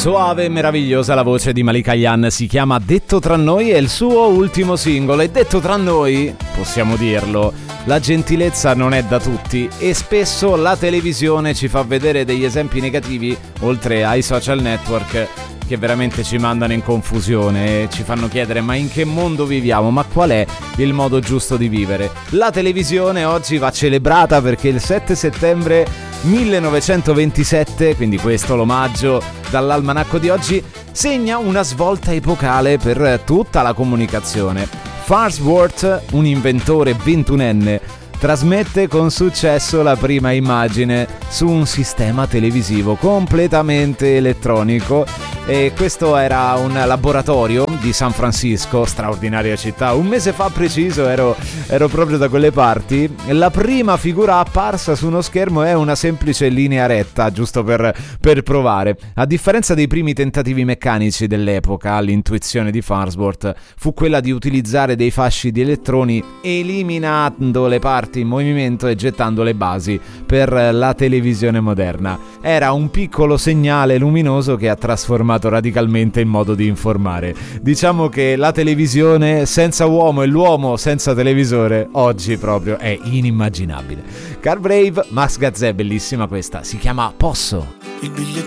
Soave e meravigliosa la voce di Malika Ayane, si chiama Detto tra noi, è il suo ultimo singolo. E detto tra noi, possiamo dirlo, la gentilezza non è da tutti e spesso la televisione ci fa vedere degli esempi negativi, oltre ai social network, che veramente ci mandano in confusione e ci fanno chiedere: ma in che mondo viviamo? Ma qual è il modo giusto di vivere? La televisione oggi va celebrata perché il 7 settembre 1927, quindi questo l'omaggio dall'almanacco di oggi, segna una svolta epocale per tutta la comunicazione. Farnsworth, un inventore 21enne, trasmette con successo la prima immagine su un sistema televisivo completamente elettronico, e questo era un laboratorio di San Francisco, straordinaria città. Un mese fa preciso ero proprio da quelle parti. La prima figura apparsa su uno schermo è una semplice linea retta, giusto per provare. A differenza dei primi tentativi meccanici dell'epoca, l'intuizione di Farnsworth fu quella di utilizzare dei fasci di elettroni eliminando le parti in movimento e gettando le basi per la televisione moderna. Era un piccolo segnale luminoso che ha trasformato radicalmente il modo di informare. Diciamo che la televisione senza uomo e l'uomo senza televisore oggi proprio è inimmaginabile. Car Brave, Max Gazzè, bellissima questa, si chiama Posso.